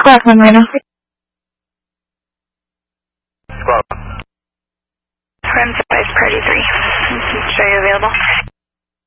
Rockland Marina. Squawk. Rim Spice Party 3. Show you available.